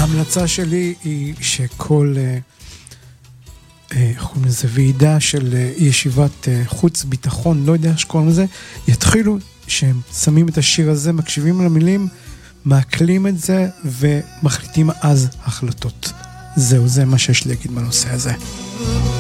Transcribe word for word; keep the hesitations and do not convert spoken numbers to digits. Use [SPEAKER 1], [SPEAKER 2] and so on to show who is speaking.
[SPEAKER 1] ההמלצה שלי היא שכל קוראים לזה ועידה של ישיבת חוץ ביטחון, לא יודע איך שקוראים לזה, יתחילו שהם שמים את השיר הזה, מקשיבים למילים, מעכלים את זה ומחליטים אז החלטות. זהו, זה מה שיש לי להגיד בנושא הזה.